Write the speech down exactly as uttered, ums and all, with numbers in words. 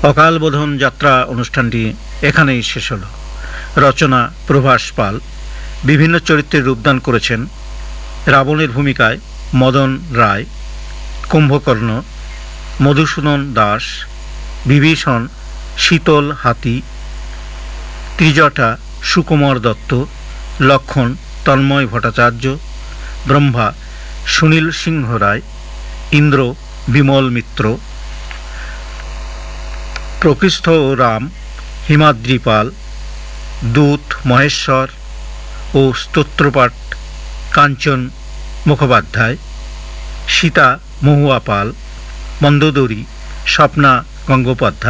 অকাল বোধন যাত্রা অনুষ্ঠানটি এখানেই শেষ হলো। রচনা প্রভাস পাল। বিভিন্ন চরিত্রে রূপদান করেছেন রাবণের ভূমিকায় মদন রায়, কুম্ভকর্ণ মধুসূদন দাস, বিভীষণ শীতল হাতি, ত্রিজটা সুকুমার দত্ত, লক্ষণ তন্ময় ভট্টাচার্য, ব্রহ্মা সুনীল সিংহ রায়, ইন্দ্র বিমল মিত্র, প্রকৃষ্ঠ ও রাম হিমাদ্রি পাল, দূত মহেশ্বর ও স্তোত্রপাঠ কাঞ্চন মুখোপাধ্যায়, সীতা মহুয়া পাল, মন্দোদরী স্বপ্না গঙ্গোপাধ্যায়।